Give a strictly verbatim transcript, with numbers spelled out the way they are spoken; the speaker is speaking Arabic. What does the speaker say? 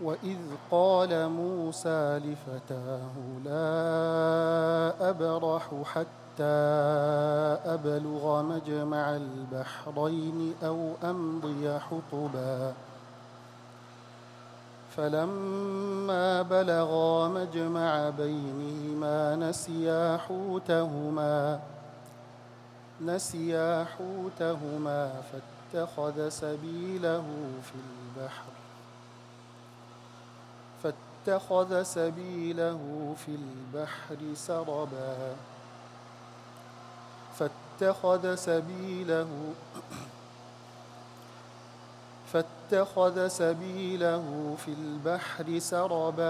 وإذ قال موسى لفتاه لا أبرح حتى أبلغ مجمع البحرين أو أمضي حقبا فلما بلغا مجمع بينهما نسيا حوتهما نسيا حوتهما فاتخذ سبيله في البحر فاتخذ سبيله في البحر سربا فاتخذ سبيله فاتخذ سبيله في البحر سربا